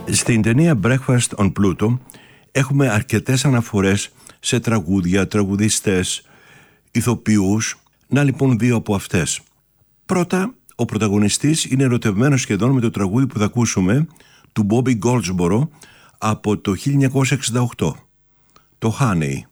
Στην ταινία Breakfast on Pluto έχουμε αρκετές αναφορές σε τραγούδια, τραγουδιστές, ηθοποιούς. Να λοιπόν δύο από αυτές. Πρώτα, ο πρωταγωνιστής είναι ερωτευμένος σχεδόν με το τραγούδι που θα ακούσουμε του Bobby Goldsboro από το 1968, το Honey.